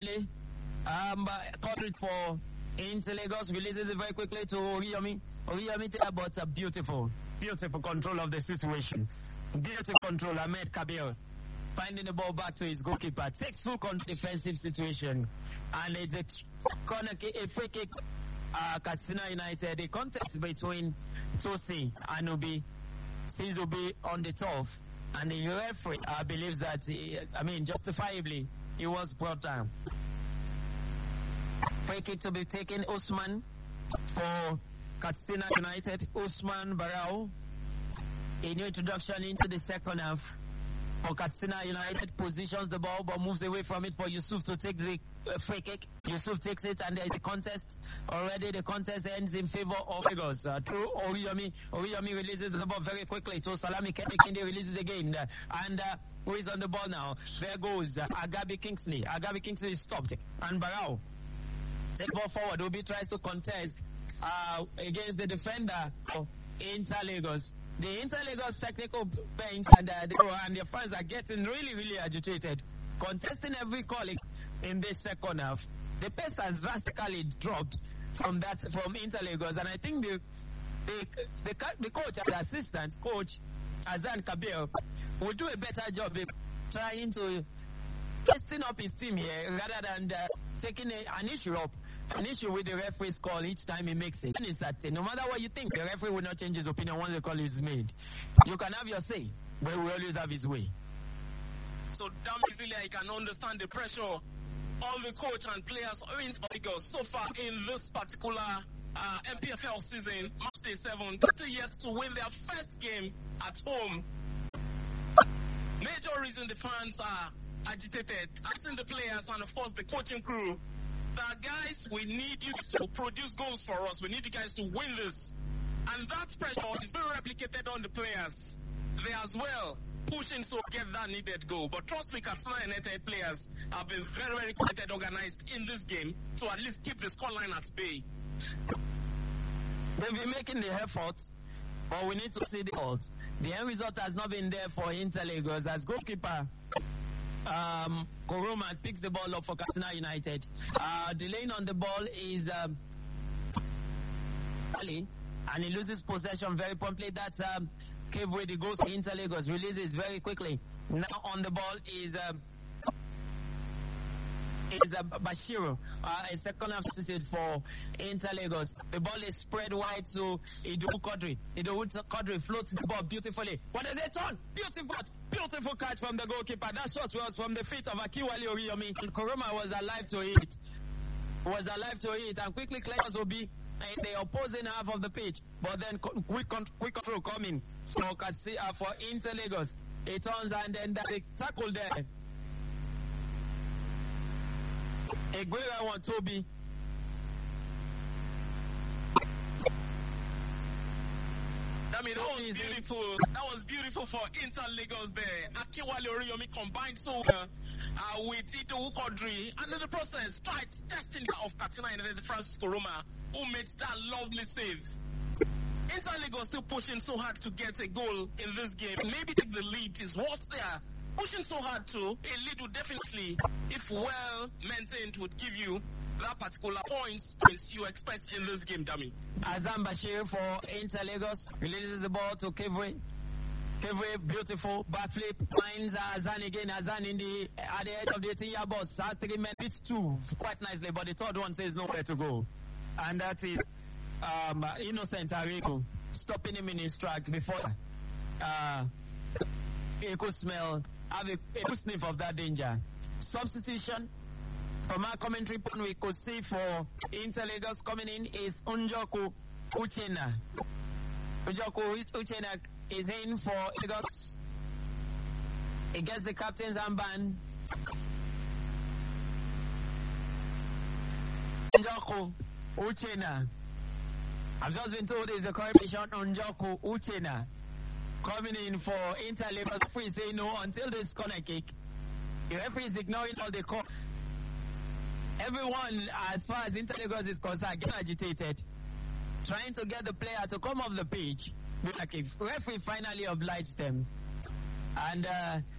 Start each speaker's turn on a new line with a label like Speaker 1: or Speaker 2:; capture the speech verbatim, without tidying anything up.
Speaker 1: Um, coverage for Inter Lagos releases it very quickly to Oriyomi. Oriyomi there, but a beautiful, beautiful control of the situation. Beautiful control. Ahmed Kabir finding the ball back to his goalkeeper. Takes full control defensive situation. And it's a corner kick, a free kick. Uh, Katsina United, a contest between Tosi and Ubi. Sees Ubi on the turf. And the referee uh, believes that, he, I mean, justifiably, he was brought down. Free kick to be taken, Usman for Katsina United. Usman Barao. A new introduction into the second half for Katsina United. Positions the ball but moves away from it for Yusuf to take the uh, free kick. Yusuf takes it and there is a contest. Already the contest ends in favor of Lagos. Uh, through Oriyomi. Oriyomi releases the ball very quickly to Salami Kende releases again. Uh, and uh, who is on the ball now? There goes uh, Agabi Kingsley. Agabi Kingsley is stopped. And Barao take ball forward. Obi tries to contest uh, against the defender of Inter Lagos. The Inter Lagos technical bench and, uh, the, and their fans are getting really, really agitated, contesting every call in this second half. The pace has drastically dropped from that from Inter Lagos, and I think the the the, the coach and the assistant coach Azan Kabir will do a better job of trying to testing up his team here rather than uh, taking a, an issue up. An issue with the referee's call each time he makes it. It's that no matter what you think, the referee will not change his opinion once the call is made. You can have your say, but he will always have his way.
Speaker 2: So damn easily I can understand the pressure on the coach and players in Lagos so far in this particular uh, M P F L season, match day seven. They're still yet to win their first game at home. Major reason the fans are agitated, asking the players and of course the coaching crew that guys, we need you to produce goals for us. We need you guys to win this. And that pressure is being replicated on the players. They as well pushing to get that needed goal. But trust me, Katsina United players have been very, very committed, organized in this game to at least keep the scoreline at bay.
Speaker 1: They've been making the effort, but we need to see the result. The end result has not been there for Inter Lagos as goalkeeper Um, Koroma picks the ball up for Katsina United. Uh, delaying on the ball is um, Ali, and he loses possession very promptly. That's um, Kevwe, the goes for Inter Lagos, releases very quickly. Now on the ball is um, is uh, Bashiru, uh, a second half substitute for Inter Lagos. The ball is spread wide to Idowu Quadri. Idowu Quadri floats the ball beautifully. What is it on? Beautiful, beautiful catch from the goalkeeper. That shot was from the feet of Akiwale Oriyomi. Koroma was alive to it. Was alive to it and quickly clears Obi in the opposing half of the pitch. But then quick, quick control coming for, uh, for Inter Lagos. It turns and then the tackle there. Eguera won Toby.
Speaker 2: I mean, that was beautiful. That was beautiful for Inter Lagos there. Akiwale Oriyomi combined so well uh, with Idowu Quadri. And in the process, tried testing of Katsina United, Francis Koroma, who made that lovely save. Inter Lagos still pushing so hard to get a goal in this game. Maybe take the lead is what's there. Pushing so hard to, a lead would definitely, if well maintained, would give you that particular points you expect in this game, Dami.
Speaker 1: Azam Bashir for Inter Lagos releases the ball to Kevwe. Kevwe, beautiful backflip, finds Azan again. Azan in the at the edge of the eighteen-yard box. Three men beats two quite nicely, but the third one says nowhere to go, and that is um, Innocent Arigo stopping him in his tracks before uh, he could smell, have a, a good sniff of that danger. Substitution. From our commentary point, we could see for Inter Lagos coming in is Unjoku Uchenna. Unjoku Uchenna is in for Lagos. He gets the captain's armband. Unjoku Uchenna. I've just been told is the correction. Unjoku Uchenna coming in for Inter Lagos. The referee say no until this corner kick. The referee is ignoring all the call. Everyone, as far as Inter Lagos is concerned, getting agitated, trying to get the player to come off the pitch. The referee finally obliged them. And uh,